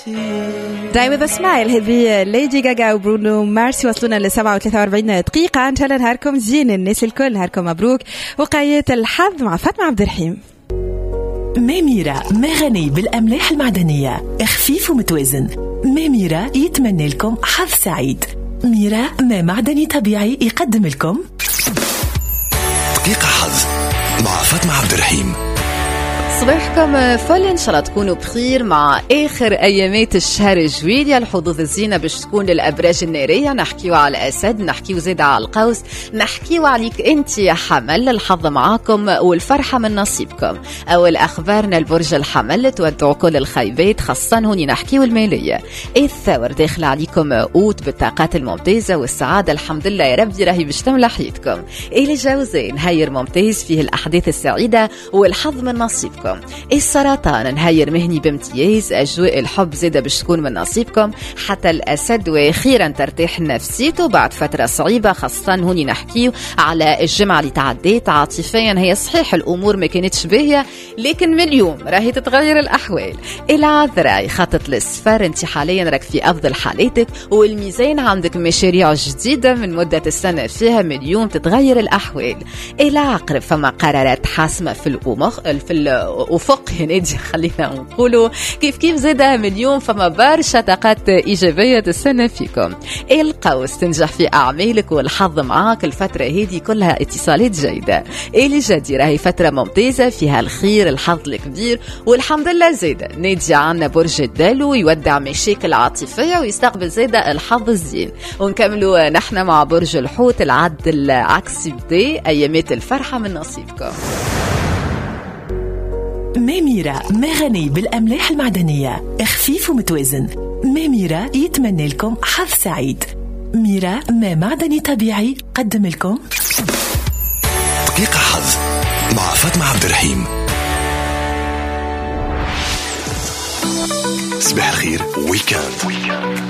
Die with a smile. هذه ليدي غاغا وبرونو مارس وصلونا ل 47 دقيقة. إن شاء الله نهاركم زين، الناس الكل نهاركم مبروك. وقاية الحظ مع فاطمة عبد الرحيم. ميميرا ما غني بالأملاح المعدنية، خفيف ومتوازن. ميميرا يتمنى لكم حظ سعيد. ميرا ما معدني طبيعي يقدم لكم دقيقة حظ مع فاطمة عبد الرحيم. صباحكم فل، ان شاء الله تكونوا بخير مع اخر ايامات الشهر الجويلية. الحظوظ الزينه باش تكون للابراج الناريه، نحكيو على الاسد، نحكيو زيد على القوس، نحكيو عليك انت يا حمل. الحظ معاكم والفرحه من نصيبكم. اول اخبارنا البرج الحمل، تودعوا كل الخيبات، خاصه هوني نحكيو الماليه. الثور داخل عليكم قوت بالطاقات الممتازه والسعاده، الحمد لله يا ربي راهي باش تملى حياتكم. الجوزاء نهير ممتاز فيه الاحداث السعيده والحظ من نصيبكم. السرطان نهير مهني بامتياز، أجواء الحب زيادة باش تكون من نصيبكم. حتى الأسد وأخيرا ترتاح نفسيته بعد فترة صعيبة، خاصة هوني نحكيو على الجمعة اللي تعديت. عاطفيا هي صحيح الأمور ما كانتش باهية، لكن من اليوم راهي تتغير الأحوال. العذراء يخطط للسفر، انت حاليا راك في أفضل حالاتك. والميزان عندك مشاريع جديدة من مدة السنة فيها، من اليوم تتغير الأحوال. العقرب فما قرارات حاسمة في الأفق هنادي، خلينا نقولوا كيف زادها من اليوم، فما برشا طاقات إيجابية السنة فيكم. القوس تنجح في أعمالك والحظ معاك الفترة هذه كلها اتصالات جيدة. الجدي راهي فترة ممتازة فيها الخير، الحظ الكبير والحمد لله. زيادة نادي عنا برج الدلو يودع مشاكل عاطفية ويستقبل زيادة الحظ الزين. ونكملوا نحن مع برج الحوت، العد العكسي بدي أيامات الفرحة من نصيبكم. ميميرا ما غني بالأملاح المعدنية، خفيف ومتوازن. ميميرا يتمنى لكم حظ سعيد. ميرا ما معدني طبيعي قدم لكم دقيقة حظ مع فاطمة عبد الرحيم. صباح الخير ويكاند.